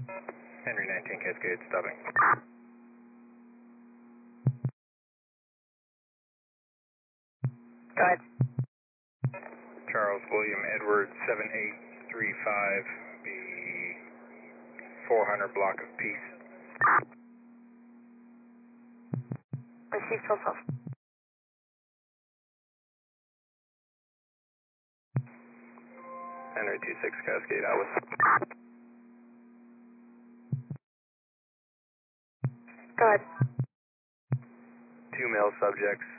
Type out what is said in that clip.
Henry 19 Cascade, stopping. Go ahead. Charles William Edward 7835, be 400 block of peace. Receive 1212. Henry 26 Cascade, Alice. Go ahead. 2 male subjects,